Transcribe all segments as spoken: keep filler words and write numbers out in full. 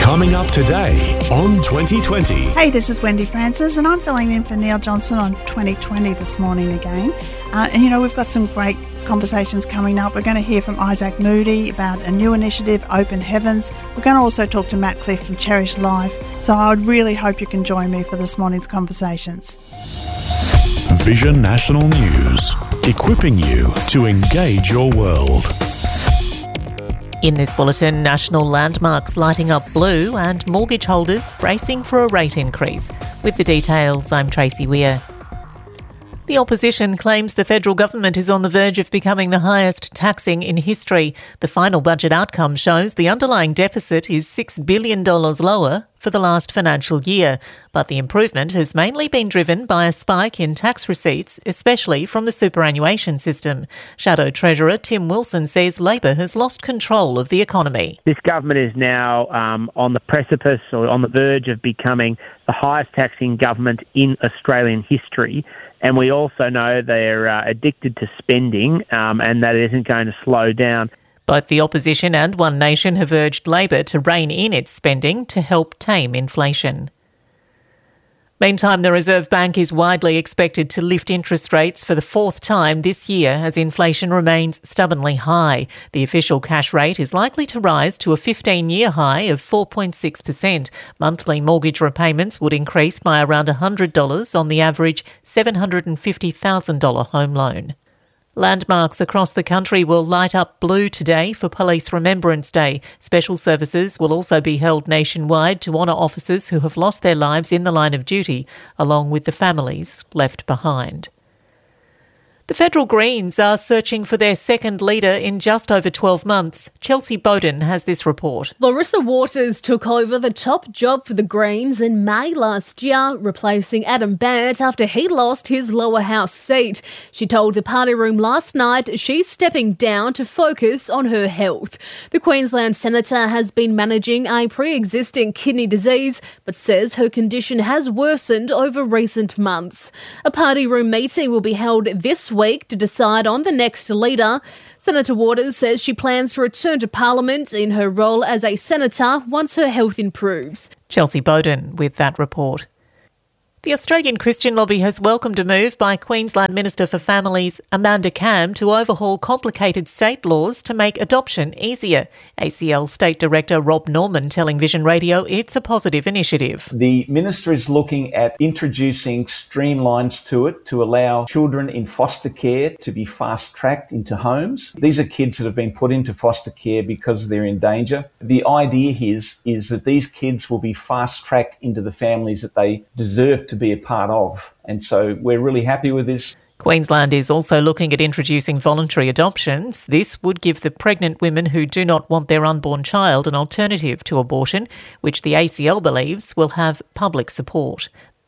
Coming up today on twenty twenty. Hey, this is Wendy Francis and I'm filling in for Neil Johnson on twenty twenty this morning again. Uh, and you know, we've got some great conversations coming up. We're going to hear from Isaac Moody about a new initiative, Open Heavens. We're going to also talk to Matt Cliff from Cherish Life. So I would really hope you can join me for this morning's conversations. Vision National News, equipping you to engage your world. In this bulletin, national landmarks lighting up blue and mortgage holders bracing for a rate increase. With the details, I'm Tracy Weir. The opposition claims the federal government is on the verge of becoming the highest taxing in history. The final budget outcome shows the underlying deficit is six billion dollars lower for the last financial year, but the improvement has mainly been driven by a spike in tax receipts, especially from the superannuation system. Shadow Treasurer Tim Wilson says Labor has lost control of the economy. This government is now um, on the precipice or on the verge of becoming the highest taxing government in Australian history. And we also know they're uh, addicted to spending um, and that it isn't going to slow down. Both the opposition and One Nation have urged Labor to rein in its spending to help tame inflation. Meantime, the Reserve Bank is widely expected to lift interest rates for the fourth time this year as inflation remains stubbornly high. The official cash rate is likely to rise to a fifteen-year high of four point six percent. Monthly mortgage repayments would increase by around one hundred dollars on the average seven hundred fifty thousand dollars home loan. Landmarks across the country will light up blue today for Police Remembrance Day. Special services will also be held nationwide to honour officers who have lost their lives in the line of duty, along with the families left behind. The Federal Greens are searching for their second leader in just over twelve months. Chelsea Bowden has this report. Larissa Waters took over the top job for the Greens in May last year, replacing Adam Bandt after he lost his lower house seat. She told the party room last night she's stepping down to focus on her health. The Queensland Senator has been managing a pre-existing kidney disease, but says her condition has worsened over recent months. A party room meeting will be held this week week to decide on the next leader. Senator Waters says she plans to return to Parliament in her role as a senator once her health improves. Chelsea Bowden with that report. The Australian Christian Lobby has welcomed a move by Queensland Minister for Families Amanda Camm to overhaul complicated state laws to make adoption easier. A C L State Director Rob Norman telling Vision Radio it's a positive initiative. The Minister is looking at introducing streamlines to it to allow children in foster care to be fast-tracked into homes. These are kids that have been put into foster care because they're in danger. The idea is, is that these kids will be fast-tracked into the families that they deserve to be a part of. And so we're really happy with this. Queensland is also looking at introducing voluntary adoptions. This would give the pregnant women who do not want their unborn child an alternative to abortion, which the A C L believes will have public support.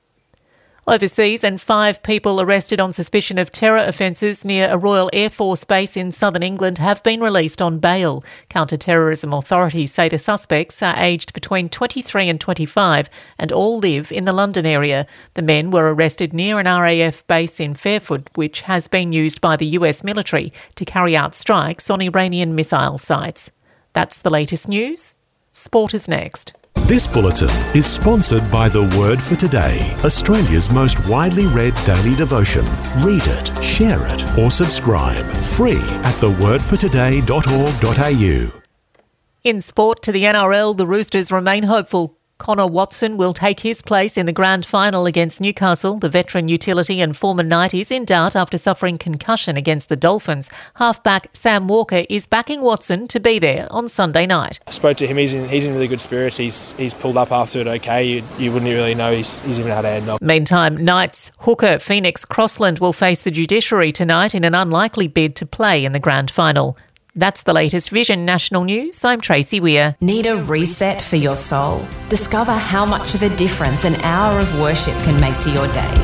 Overseas, and five people arrested on suspicion of terror offences near a Royal Air Force base in southern England have been released on bail. Counter-terrorism authorities say the suspects are aged between twenty-three and twenty-five and all live in the London area. The men were arrested near an R A F base in Fairford, which has been used by the U S military to carry out strikes on Iranian missile sites. That's the latest news. Sport is next. This bulletin is sponsored by The Word for Today, Australia's most widely read daily devotion. Read it, share it, or subscribe. Free at the word for today dot org dot a u. In sport, to the N R L, the Roosters remain hopeful. Connor Watson will take his place in the grand final against Newcastle. The veteran utility and former Knight is in doubt after suffering concussion against the Dolphins. Halfback Sam Walker is backing Watson to be there on Sunday night. I spoke to him. He's in, he's in really good spirits. He's he's pulled up after it okay. You, you wouldn't really know he's, he's even had a head knock. Meantime, Knights hooker Phoenix Crossland will face the judiciary tonight in an unlikely bid to play in the grand final. That's the latest Vision National News. I'm Tracy Weir. Need a reset for your soul? Discover how much of a difference an hour of worship can make to your day.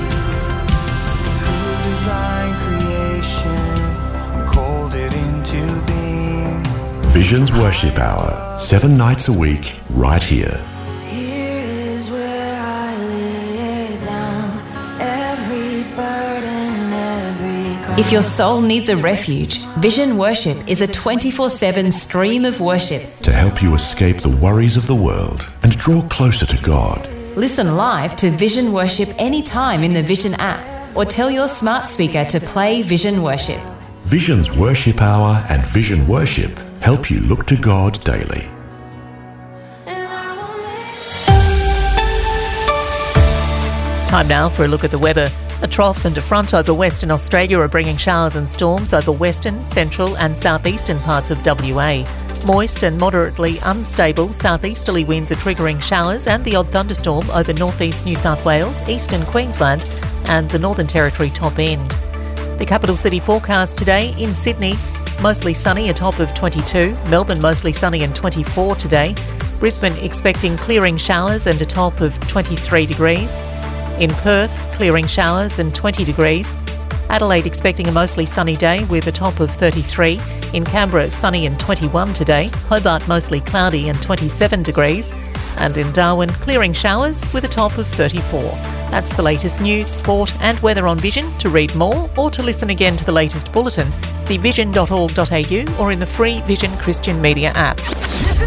Who designed creation and called it into being? Vision's Worship Hour, seven nights a week, right here. Here is where I lay down every burden, every cry. If your soul needs a refuge, Vision Worship is a twenty-four seven stream of worship. To help you escape the worries of the world and draw closer to God. Listen live to Vision Worship anytime in the Vision app, or tell your smart speaker to play Vision Worship. Vision's Worship Hour and Vision Worship help you look to God daily. Time now for a look at the weather. A trough and a front over Western Australia are bringing showers and storms over western, central and southeastern parts of W A. Moist and moderately unstable southeasterly winds are triggering showers and the odd thunderstorm over northeast New South Wales, eastern Queensland and the Northern Territory top end. The capital city forecast today: in Sydney, mostly sunny, a top of twenty-two. Melbourne, mostly sunny and twenty-four today. Brisbane, expecting clearing showers and a top of twenty-three degrees. In Perth, clearing showers and twenty degrees. Adelaide, expecting a mostly sunny day with a top of thirty-three. In Canberra, sunny and twenty-one today. Hobart, mostly cloudy and twenty-seven degrees. And in Darwin, clearing showers with a top of thirty-four. That's the latest news, sport and weather on Vision. To read more or to listen again to the latest bulletin, see vision dot org dot a u or in the free Vision Christian Media app.